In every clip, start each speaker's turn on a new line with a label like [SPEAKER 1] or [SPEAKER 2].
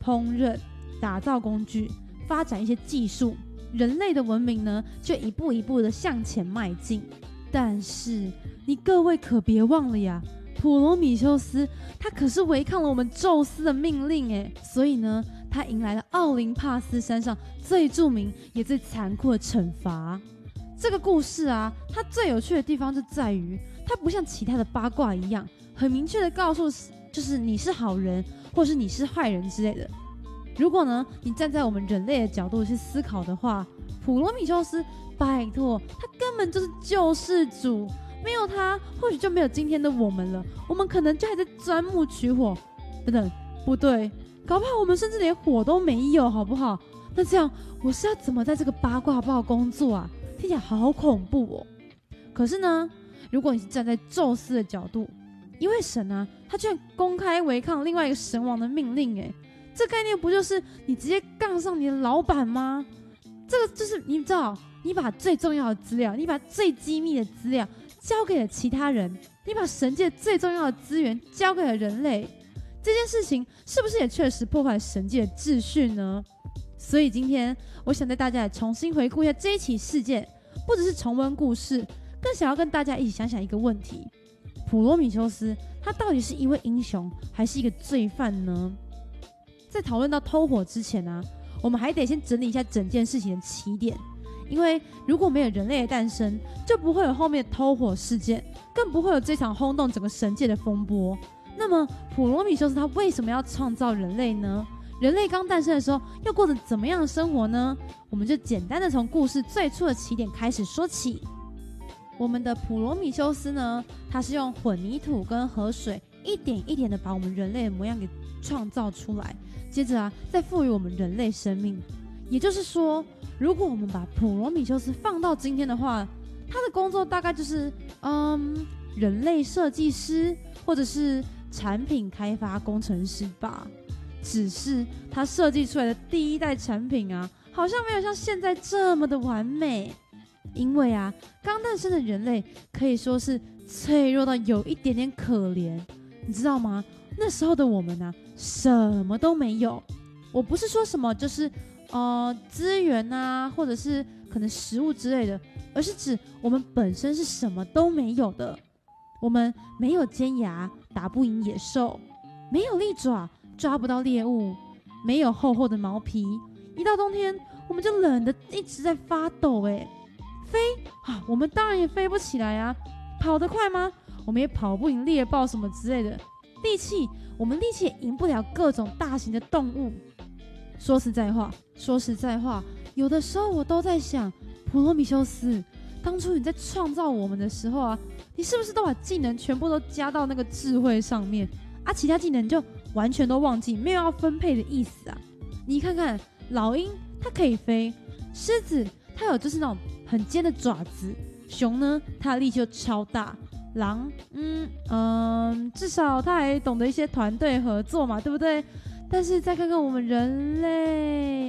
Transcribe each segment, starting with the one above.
[SPEAKER 1] 烹饪、打造工具、发展一些技术，人类的文明呢就一步一步的向前迈进。但是你各位可别忘了呀，普罗米修斯他可是违抗了我们宙斯的命令耶，所以呢他迎来了奥林帕斯山上最著名也最残酷的惩罚。这个故事啊，它最有趣的地方就在于它不像其他的八卦一样很明确的告诉就是你是好人或是你是坏人之类的。如果呢你站在我们人类的角度去思考的话，普罗米修斯拜托他根本就是救世主，没有他或许就没有今天的我们了，我们可能就还在钻木取火，等等，不对，搞不好我们甚至连火都没有，好不好？那这样我是要怎么在这个八卦报工作啊？听起来好恐怖哦。可是呢，如果你是站在宙斯的角度，一位神啊，他居然公开违抗另外一个神王的命令，这概念不就是你直接杠上你的老板吗？这个就是你知道，你把最重要的资料，你把最机密的资料交给了其他人，你把神界最重要的资源交给了人类，这件事情是不是也确实破坏神界的秩序呢？所以今天我想带大家来重新回顾一下这一起事件，不只是重温故事，更想要跟大家一起想想一个问题：普罗米修斯他到底是一位英雄还是一个罪犯呢？在讨论到偷火之前啊，我们还得先整理一下整件事情的起点，因为如果没有人类的诞生，就不会有后面的偷火事件，更不会有这场轰动整个神界的风波。那么普罗米修斯他为什么要创造人类呢？人类刚诞生的时候要过着怎么样的生活呢？我们就简单的从故事最初的起点开始说起。我们的普罗米修斯呢，他是用混凝土跟河水一点一点的把我们人类的模样给创造出来，接着啊再赋予我们人类生命。也就是说，如果我们把普罗米修斯放到今天的话，他的工作大概就是人类设计师或者是产品开发工程师吧。只是他设计出来的第一代产品啊，好像没有像现在这么的完美。因为啊，刚诞生的人类可以说是脆弱到有一点点可怜，你知道吗？那时候的我们啊，什么都没有。我不是说什么就是资源啊，或者是可能食物之类的，而是指我们本身是什么都没有的。我们没有尖牙，打不赢野兽；没有利爪，抓不到猎物；没有厚厚的毛皮，一到冬天我们就冷得一直在发抖。飞啊，我们当然也飞不起来啊。跑得快吗？我们也跑不赢猎豹什么之类的。力气，我们力气也赢不了各种大型的动物。说实在话，有的时候我都在想，普罗米修斯，当初你在创造我们的时候啊，你是不是都把技能全部都加到那个智慧上面啊？其他技能就完全都忘记，没有要分配的意思啊？你看看老鹰，它可以飞；狮子，它有就是那种很尖的爪子；熊呢，它的力气就超大；狼，至少它还懂得一些团队合作嘛，对不对？但是再看看我们人类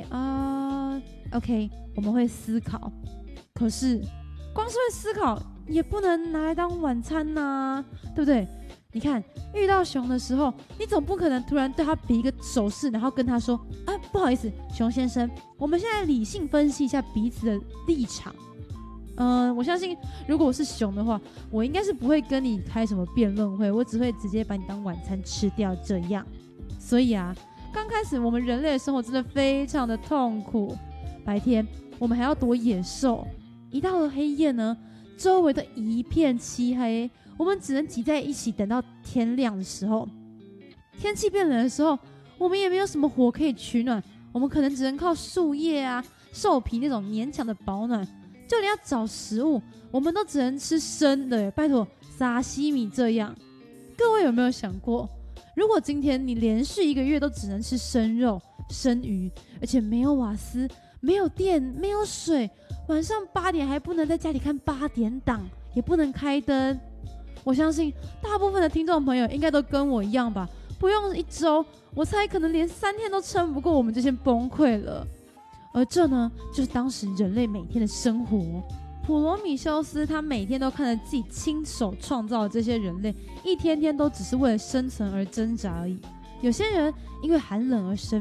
[SPEAKER 1] OK， 我们会思考，可是光是会思考也不能拿来当晚餐啊，对不对？你看遇到熊的时候，你总不可能突然对他比一个手势，然后跟他说不好意思，熊先生，我们现在理性分析一下彼此的立场。我相信如果我是熊的话，我应该是不会跟你开什么辩论会，我只会直接把你当晚餐吃掉这样。所以啊，刚开始我们人类的生活真的非常的痛苦，白天我们还要躲野兽，一到了黑夜呢，周围都一片漆黑，我们只能挤在一起等到天亮的时候。天气变冷的时候，我们也没有什么火可以取暖，我们可能只能靠树叶啊、兽皮那种勉强的保暖。就连要找食物，我们都只能吃生的，拜托，沙西米这样。各位有没有想过，如果今天你连续1个月都只能吃生肉、生鱼，而且没有瓦斯、没有电、没有水，晚上8点还不能在家里看8点档，也不能开灯，我相信大部分的听众朋友应该都跟我一样吧，不用1周，我猜可能连3天都撑不过，我们就先崩溃了。而这呢，就是当时人类每天的生活。普罗米修斯他每天都看着自己亲手创造的这些人类，一天天都只是为了生存而挣扎而已。有些人因为寒冷而生